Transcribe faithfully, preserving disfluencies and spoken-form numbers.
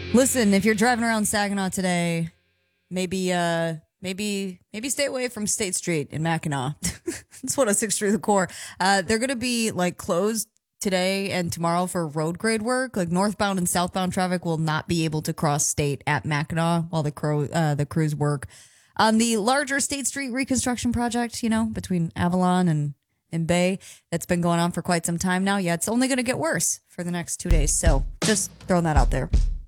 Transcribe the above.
Listen, if you're driving around Saginaw today, maybe uh maybe maybe stay away from State Street in Mackinac. It's one oh six through the core. Uh, they're gonna be like closed today and tomorrow for road grade work. Like northbound and southbound traffic will not be able to cross state at Mackinac while the crow uh, the crews work on the larger State Street reconstruction project. You know, between Avalon and and Bay, that's been going on for quite some time now. Yeah, it's only going to get worse for the next two days. So just throwing that out there.